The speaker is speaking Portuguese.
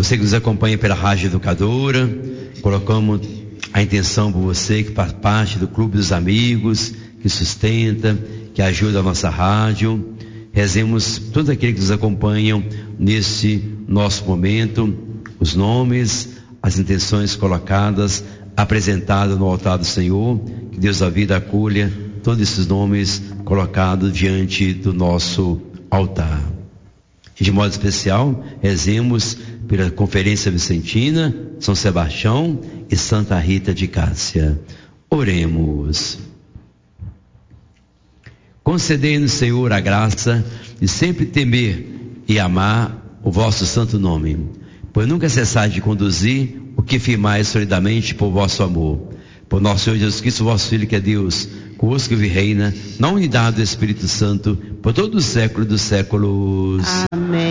Você que nos acompanha pela Rádio Educadora, colocamos a intenção por você que faz parte do Clube dos Amigos, que sustenta, que ajuda a nossa rádio. Rezemos todos aqueles que nos acompanham neste nosso momento, os nomes, as intenções colocadas, apresentadas no altar do Senhor. Que Deus da vida acolha todos esses nomes colocados diante do nosso altar. De modo especial, rezemos pela Conferência Vicentina, São Sebastião e Santa Rita de Cássia. Oremos. Concedei-nos, Senhor, a graça de sempre temer e amar o vosso santo nome, pois nunca cessais de conduzir o que firmais solidamente por vosso amor. Por nosso Senhor Jesus Cristo, vosso Filho, que é Deus, convosco que reina, na unidade do Espírito Santo, por todos os séculos dos séculos. Amém.